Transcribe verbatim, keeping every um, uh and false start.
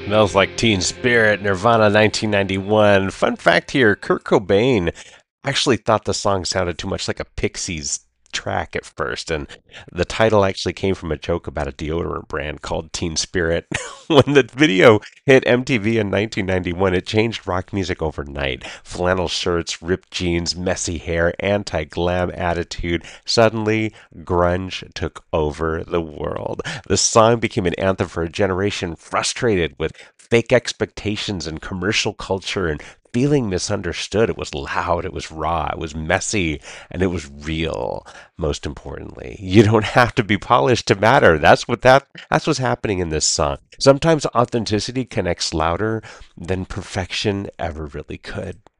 Smells Like Teen Spirit, Nirvana nineteen ninety-one. Fun fact here, Kurt Cobain actually thought the song sounded too much like a Pixies track at first, and the title actually came from a joke about a deodorant brand called Teen Spirit. When the video hit M T V in nineteen ninety-one, it changed rock music overnight. Flannel shirts, ripped jeans, messy hair, anti-glam attitude. Suddenly, grunge took over the world. The song became an anthem for a generation frustrated with fake expectations and commercial culture and feeling misunderstood. It was loud, it was raw, it was messy, and it was real. Most importantly, you don't have to be polished to matter. That's what that that's what's happening in this song. Sometimes authenticity connects louder than perfection ever really could.